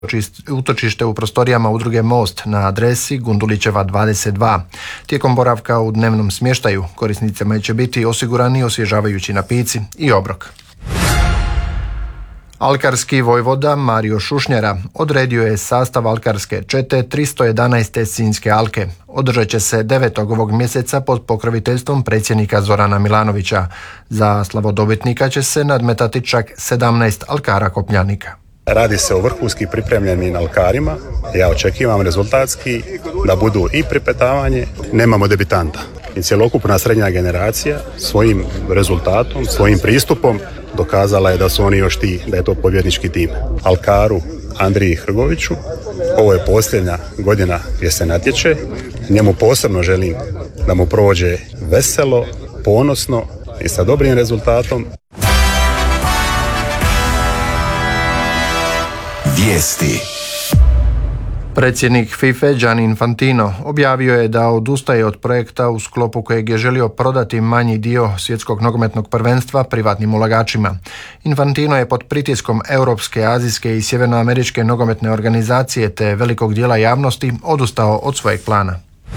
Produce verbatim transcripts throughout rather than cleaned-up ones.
utočište u prostorijama udruge Most na adresi Gundulićeva dvadeset dva. Tijekom boravka u dnevnom smještaju korisnicima će biti osigurani osvježavajući napici i obrok. Alkarski vojvoda Mario Šušnjara odredio je sastav alkarske čete tristo jedanaeste Sinjske alke. Održat će se devetog ovog mjeseca pod pokroviteljstvom predsjednika Zorana Milanovića. Za slavodobitnika će se nadmetati čak sedamnaest alkara kopnjanika. Radi se o vrhunski pripremljenim alkarima. Ja očekivam rezultatski da budu i pripetavanje, nemamo debitanta. I cjelokupna srednja generacija svojim rezultatom, svojim pristupom dokazala je da su oni još ti, da je to pobjednički tim. Alkaru Andriji Hrgoviću, ovo je posljednja godina gdje se natječe. Njemu posebno želim da mu prođe veselo, ponosno i sa dobrim rezultatom. Vijesti. Predsjednik FIFA Gianni Infantino objavio je da odustaje od projekta u sklopu kojeg je želio prodati manji dio svjetskog nogometnog prvenstva privatnim ulagačima. Infantino je pod pritiskom Europske, Azijske i Sjevernoameričke nogometne organizacije te velikog dijela javnosti odustao od svojeg plana.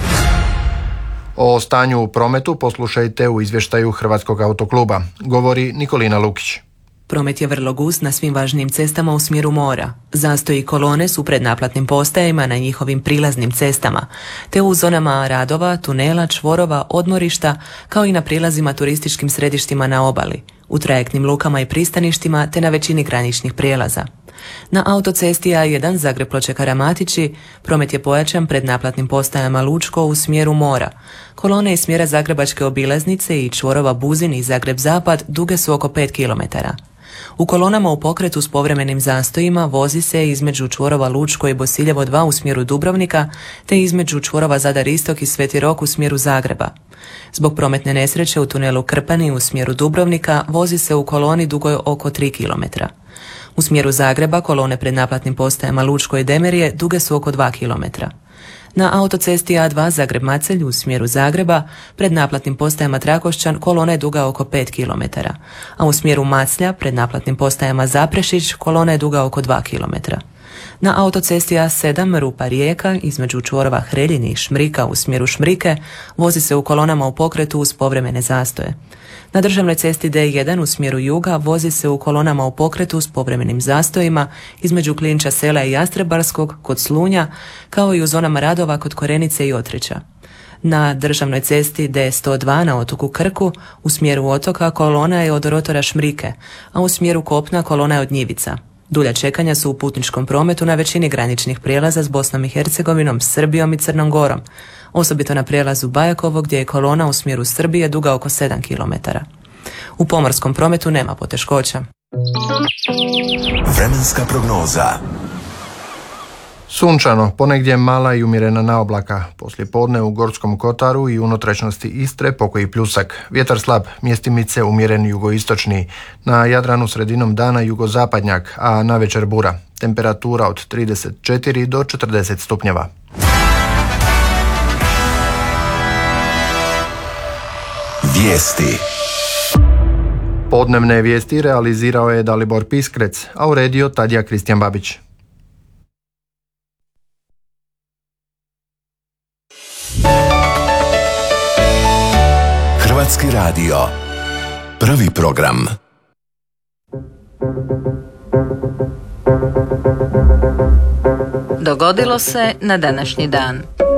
O stanju u prometu poslušajte u izvještaju Hrvatskog autokluba, govori Nikolina Lukić. Promet je vrlo gust na svim važnim cestama u smjeru mora. Zastoji kolone su pred naplatnim postajama na njihovim prilaznim cestama, te u zonama radova, tunela, čvorova, odmorišta, kao i na prilazima turističkim središtima na obali, u trajektnim lukama i pristaništima, te na većini graničnih prijelaza. Na autocesti A jedan Zagreb-Ploče-Karamatići promet je pojačan pred naplatnim postajama Lučko u smjeru mora. Kolone iz smjera Zagrebačke obilaznice i čvorova Buzin i Zagreb-Zapad duge su oko pet kilometara. U kolonama u pokretu s povremenim zastojima vozi se između čvorova Lučko i Bosiljevo dva u smjeru Dubrovnika, te između čvorova Zadar Istok i Sveti Rok u smjeru Zagreba. Zbog prometne nesreće u tunelu Krpani u smjeru Dubrovnika vozi se u koloni dugoj oko tri kilometra. U smjeru Zagreba kolone pred naplatnim postajama Lučko i Demerije duge su oko dva kilometra. Na autocesti A dva Zagreb-Macelj u smjeru Zagreba pred naplatnim postajama Trakošćan kolona je duga oko pet kilometara, a u smjeru Maclja pred naplatnim postajama Zaprešić kolona je duga oko dva kilometra. Na autocesti A sedam Rupa-Rijeka između čvorova Hreljini i Šmrika u smjeru Šmrike vozi se u kolonama u pokretu uz povremene zastoje. Na državnoj cesti D jedan u smjeru juga vozi se u kolonama u pokretu s povremenim zastojima između Klinča sela i Jastrebarskog kod Slunja, kao i u zonama radova kod Korenice i Otrića. Na državnoj cesti D sto dva na otoku Krku u smjeru otoka kolona je od rotora Šmrike, a u smjeru kopna kolona je od Njivica. Dulja čekanja su u putničkom prometu na većini graničnih prijelaza s Bosnom i Hercegovinom, Srbijom i Crnom Gorom, osobito na prijelazu Bajakovo gdje je kolona u smjeru Srbije duga oko sedam kilometara. U pomorskom prometu nema poteškoća. Vremenska prognoza. Sunčano, ponegdje mala i umjerena naoblaka. Poslijepodne u Gorskom kotaru i unutrašnjosti Istre pokoji pljusak. Vjetar slab, mjestimice umjeren jugoistočni. Na Jadranu sredinom dana jugozapadnjak, a navečer bura. Temperatura od trideset četiri do četrdeset stupnjeva. Vijesti. Podnevne vijesti realizirao je Dalibor Piskrec, a uredio Tadija Kristijan Babić. Hrvatski radio. Prvi program. Dogodilo se na današnji dan.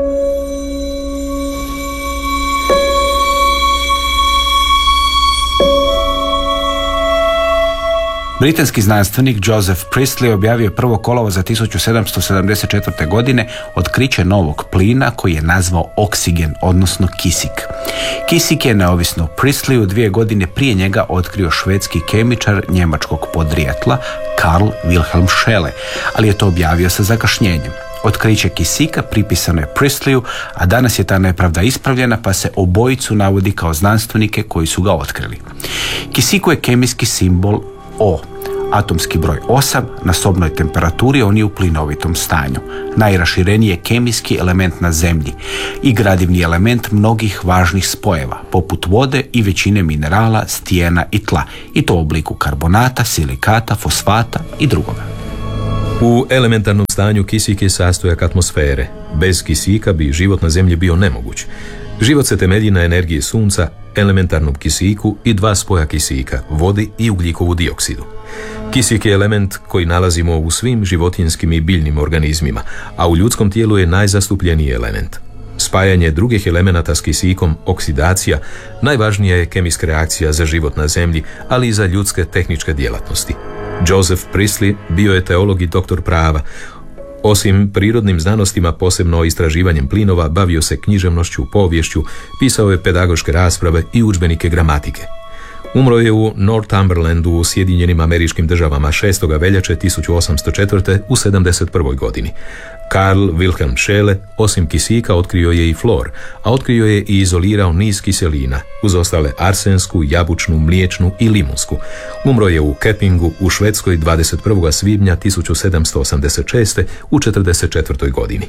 Britanski znanstvenik Joseph Priestley objavio prvo kolovoza tisuću sedamsto sedamdeset četvrte. godine otkriće novog plina koji je nazvao oksigen, odnosno kisik. Kisik je neovisno o Priestleyu dvije godine prije njega otkrio švedski kemičar njemačkog podrijetla Karl Wilhelm Scheele, ali je to objavio sa zakašnjenjem. Otkriće kisika pripisano je Priestleyu, a danas je ta nepravda ispravljena pa se obojicu navodi kao znanstvenike koji su ga otkrili. Kisiku je kemijski simbol O. Atomski broj osam, na sobnoj temperaturi on je u plinovitom stanju. Najrašireniji je kemijski element na zemlji i gradivni element mnogih važnih spojeva, poput vode i većine minerala, stijena i tla, i to u obliku karbonata, silikata, fosfata i drugoga. U elementarnom stanju kisik je sastojak atmosfere. Bez kisika bi život na zemlji bio nemoguć. Život se temelji na energiji sunca, elementarnom kisiku i dva spoja kisika, vodi i ugljikovu dioksidu. Kisik je element koji nalazimo u svim životinjskim i biljnim organizmima, a u ljudskom tijelu je najzastupljeniji element. Spajanje drugih elemenata s kisikom, oksidacija, najvažnija je kemijska reakcija za život na zemlji, ali i za ljudske tehničke djelatnosti. Joseph Priestley bio je teolog i doktor prava. Osim prirodnim znanostima, posebno istraživanjem plinova, bavio se književnošću, poviješću, pisao je pedagoške rasprave i udžbenike gramatike. Umro je u Northumberlandu u Sjedinjenim Američkim Državama šestog veljače tisuću osamsto četvrte. u sedamdeset prvoj godini. Karl Wilhelm Scheele osim kisika otkrio je i flor, a otkrio je i izolirao niz kiselina, uz ostale arsensku, jabučnu, mliječnu i limunsku. Umro je u Keppingu u Švedskoj dvadeset prvog svibnja tisuću sedamsto osamdeset šeste. u četrdeset četvrtoj godini.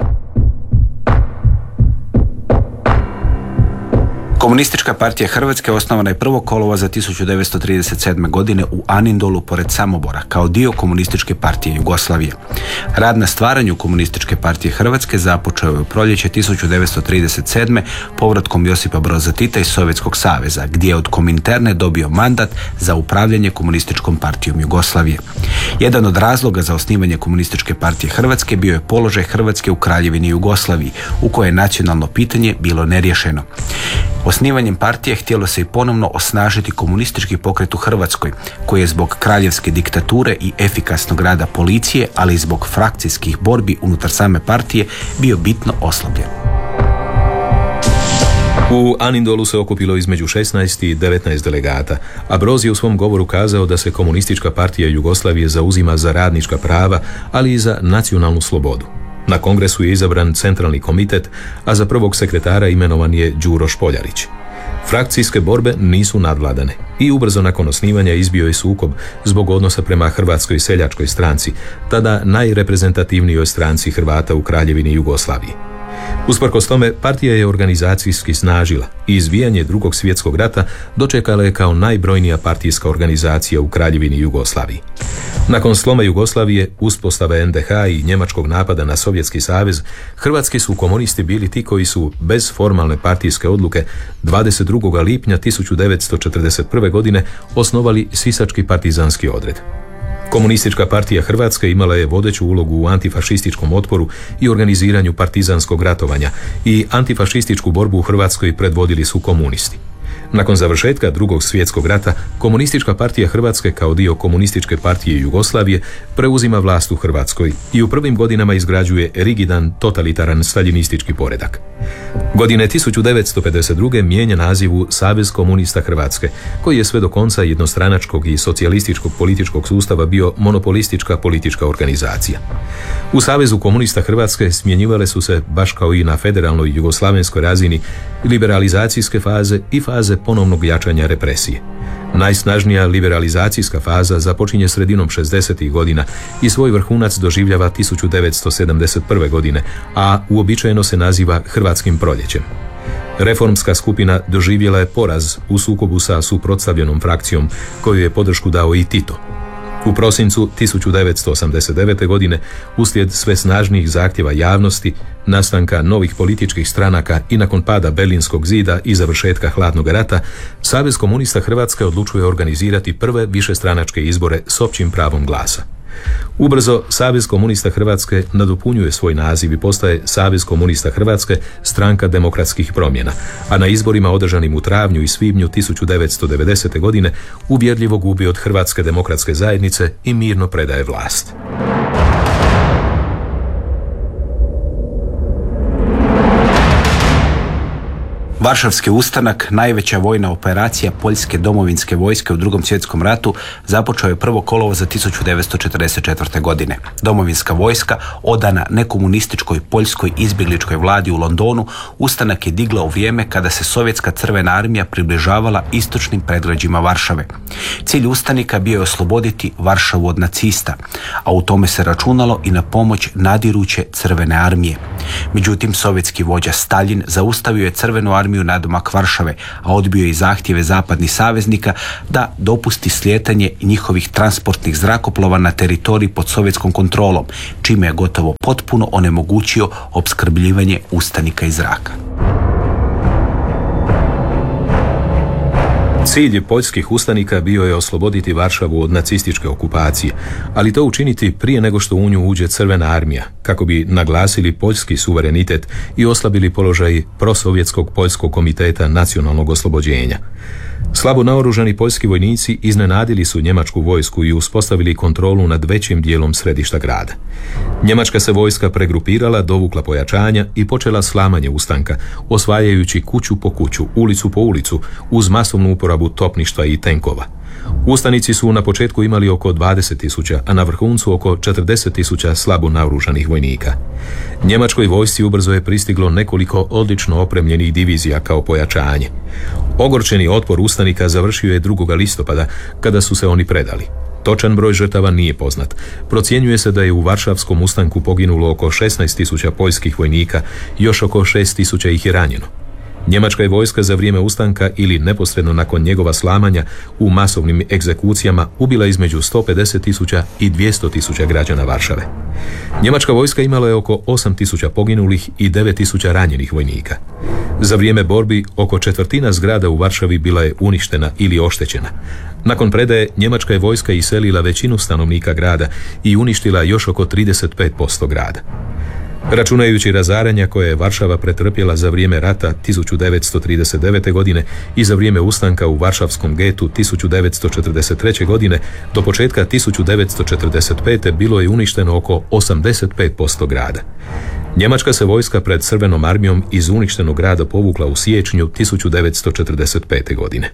Komunistička partija Hrvatske osnovana je prvog kolovoza tisuću devetsto trideset sedme. godine u Anindolu pored Samobora kao dio Komunističke partije Jugoslavije. Rad na stvaranju Komunističke partije Hrvatske započeo je u proljeće tisuću devetsto trideset sedme. povratkom Josipa Broza Tita iz Sovjetskog saveza, gdje je od Kominterne dobio mandat za upravljanje Komunističkom partijom Jugoslavije. Jedan od razloga za osnivanje Komunističke partije Hrvatske bio je položaj Hrvatske u Kraljevini Jugoslaviji, u kojoj je nacionalno pitanje bilo neriješeno. Osnivanjem partije htjelo se i ponovno osnažiti komunistički pokret u Hrvatskoj, koji je zbog kraljevske diktature i efikasnog rada policije, ali i zbog frakcijskih borbi unutar same partije, bio bitno oslabljen. U Anindolu se okupilo između šesnaest i devetnaest delegata, a Broz je u svom govoru kazao da se Komunistička partija Jugoslavije zauzima za radnička prava, ali i za nacionalnu slobodu. Na kongresu je izabran centralni komitet, a za prvog sekretara imenovan je Đuro Špoljarić. Frakcijske borbe nisu nadvladane i ubrzo nakon osnivanja izbio je sukob zbog odnosa prema Hrvatskoj seljačkoj stranci, tada najreprezentativnijoj stranci Hrvata u Kraljevini Jugoslaviji. Usprkos tome, partija je organizacijski snažila i izbijanje Drugog svjetskog rata dočekala je kao najbrojnija partijska organizacija u Kraljevini Jugoslaviji. Nakon sloma Jugoslavije, uspostave en de ha i njemačkog napada na Sovjetski savez, hrvatski su komunisti bili ti koji su, bez formalne partijske odluke, dvadeset drugog lipnja tisuću devetsto četrdeset prve. godine osnovali Sisački partizanski odred. Komunistička partija Hrvatske imala je vodeću ulogu u antifašističkom otporu i organiziranju partizanskog ratovanja i antifašističku borbu u Hrvatskoj predvodili su komunisti. Nakon završetka Drugog svjetskog rata, Komunistička partija Hrvatske kao dio Komunističke partije Jugoslavije preuzima vlast u Hrvatskoj i u prvim godinama izgrađuje rigidan, totalitaran staljinistički poredak. Godine tisuću devetsto pedeset druge mijenja naziv u Savez komunista Hrvatske, koji je sve do konca jednostranačkog i socijalističkog političkog sustava bio monopolistička politička organizacija. U Savezu komunista Hrvatske smjenjivale su se, baš kao i na federalnoj jugoslavenskoj razini, liberalizacijske faze i faze ponovnog jačanja represije. Najsnažnija liberalizacijska faza započinje sredinom šezdesetih godina i svoj vrhunac doživljava tisuću devetsto sedamdeset prve. godine, a uobičajeno se naziva Hrvatskim proljećem. Reformska skupina doživjela je poraz u sukobu sa suprotstavljenom frakcijom koju je podršku dao i Tito. U prosincu tisuću devetsto osamdeset devete. godine, uslijed sve snažnijih zahtjeva javnosti, nastanka novih političkih stranaka i nakon pada Berlinskog zida i završetka hladnog rata, Savez komunista Hrvatske odlučuje organizirati prve višestranačke izbore s općim pravom glasa. Ubrzo Savez komunista Hrvatske nadopunjuje svoj naziv i postaje Savez komunista Hrvatske, stranka demokratskih promjena, a na izborima održanim u travnju i svibnju tisuću devetsto devedesete. godine uvjerljivo gubi od Hrvatske demokratske zajednice i mirno predaje vlast. Varšavski ustanak, najveća vojna operacija poljske domovinske vojske u Drugom svjetskom ratu, započeo je prvog kolovoza tisuću devetsto četrdeset četvrte. godine. Domovinska vojska, odana nekomunističkoj poljskoj izbjegličkoj vladi u Londonu, ustanak je digla u vrijeme kada se Sovjetska crvena armija približavala istočnim predgrađima Varšave. Cilj ustanika bio je osloboditi Varšavu od nacista, a u tome se računalo i na pomoć nadiruće crvene armije. Međutim, sovjetski vođa Staljin zaustavio je Crvenu armiju nadomak Varšave, a odbio je i zahtjeve zapadnih saveznika da dopusti slijetanje njihovih transportnih zrakoplova na teritorij pod sovjetskom kontrolom, čime je gotovo potpuno onemogućio opskrbljivanje ustanika iz zraka. Cilj poljskih ustanika bio je osloboditi Varšavu od nacističke okupacije, ali to učiniti prije nego što u nju uđe Crvena armija, kako bi naglasili poljski suverenitet i oslabili položaj prosovjetskog poljskog komiteta nacionalnog oslobođenja. Slabo naoružani poljski vojnici iznenadili su njemačku vojsku i uspostavili kontrolu nad većim dijelom središta grada. Njemačka se vojska pregrupirala, dovukla pojačanja i počela slamanje ustanka, osvajajući kuću po kuću, ulicu po ulicu, uz masovnu uporabu topništva i tenkova. Ustanici su na početku imali oko dvadeset tisuća, a na vrhuncu oko četrdeset tisuća slabo naoružanih vojnika. Njemačkoj vojsci ubrzo je pristiglo nekoliko odlično opremljenih divizija kao pojačanje. Ogorčeni otpor ustanika završio je drugog listopada, kada su se oni predali. Točan broj žrtava nije poznat. Procjenjuje se da je u Varšavskom ustanku poginulo oko šesnaest tisuća poljskih vojnika, još oko šest tisuća ih je ranjeno. Njemačka je vojska za vrijeme ustanka ili neposredno nakon njegova slamanja u masovnim egzekucijama ubila između sto pedeset tisuća i dvjesto tisuća građana Varšave. Njemačka vojska imala je oko osam tisuća poginulih i devet tisuća ranjenih vojnika. Za vrijeme borbi oko četvrtina zgrada u Varšavi bila je uništena ili oštećena. Nakon predaje Njemačka je vojska iselila većinu stanovnika grada i uništila još oko trideset pet posto grada. Računajući razaranja koje je Varšava pretrpjela za vrijeme rata tisuću devetsto trideset devete. godine i za vrijeme ustanka u Varšavskom getu tisuću devetsto četrdeset treće. godine, do početka tisuću devetsto četrdeset pete. bilo je uništeno oko osamdeset pet posto grada. Njemačka se vojska pred Crvenom armijom iz uništenog grada povukla u siječnju tisuću devetsto četrdeset pete. godine.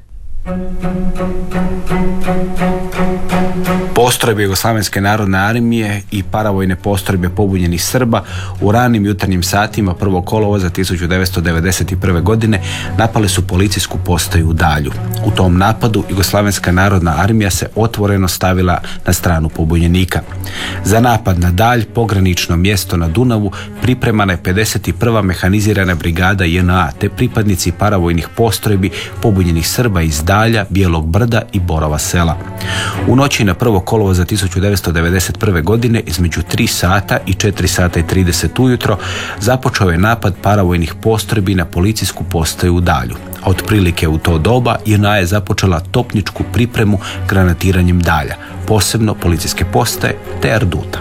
Postrojbe Jugoslavenske narodne armije i paravojne postrojbe pobunjenih Srba u ranim jutarnjim satima prvog kolovoza tisuću devetsto devedeset prve. godine napale su policijsku postaju u Dalju. U tom napadu Jugoslavenska narodna armija se otvoreno stavila na stranu pobunjenika. Za napad na Dalj, pogranično mjesto na Dunavu, pripremana je pedeset prva mehanizirana brigada J N A te pripadnici paravojnih postrojbi pobunjenih Srba iz Dalja, Bijelog brda i Borova sela. U noći na prvog kolovoza tisuću devetsto devedeset prve. godine između tri sata i četiri sata i trideset ujutro započeo je napad paravojnih postrojbi na policijsku postaju u Dalju. A otprilike u to doba J N A je započela topničku pripremu granatiranjem Dalja, posebno policijske postaje te Erduta.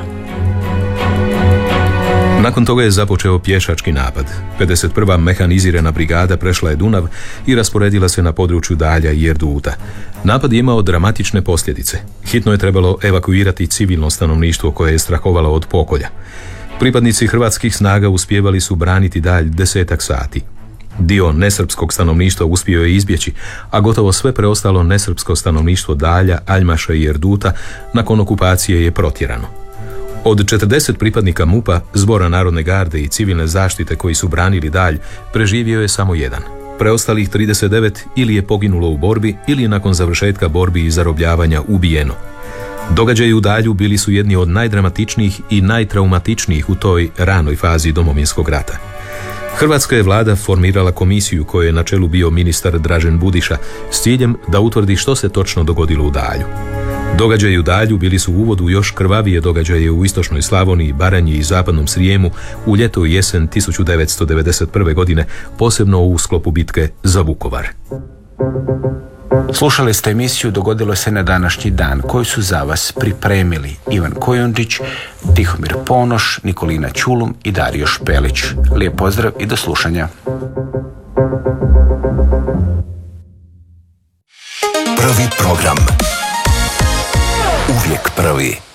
Nakon toga je započeo pješački napad. pedeset prva mehanizirana brigada prešla je Dunav i rasporedila se na području Dalja i Erduta. Napad je imao dramatične posljedice. Hitno je trebalo evakuirati civilno stanovništvo koje je strahovalo od pokolja. Pripadnici hrvatskih snaga uspijevali su braniti Dalj desetak sati. Dio nesrpskog stanovništva uspio je izbjeći, a gotovo sve preostalo nesrpsko stanovništvo Dalja, Aljmaša i Erduta nakon okupacije je protjerano. Od četrdeset pripadnika MUP-a, Zbora narodne garde i civilne zaštite koji su branili Dalj, preživio je samo jedan. Preostalih trideset devet ili je poginulo u borbi ili je nakon završetka borbi i zarobljavanja ubijeno. Događaji u Dalju bili su jedni od najdramatičnijih i najtraumatičnijih u toj ranoj fazi Domovinskog rata. Hrvatska je vlada formirala komisiju kojoj je na čelu bio ministar Dražen Budiša s ciljem da utvrdi što se točno dogodilo u Dalju. Događaji u Dalju bili su uvod u još krvavije događaje u istočnoj Slavoniji, Baranji i zapadnom Srijemu u ljeto i jesen tisuću devetsto devedeset prve. godine, posebno u sklopu bitke za Vukovar. Slušali ste emisiju Dogodilo se na današnji dan, koju su za vas pripremili Ivan Kojundžić, Tihomir Ponoš, Nikolina Čulum i Dario Špelić. Lijep pozdrav i do slušanja. Prvi program. Uvijek prvi.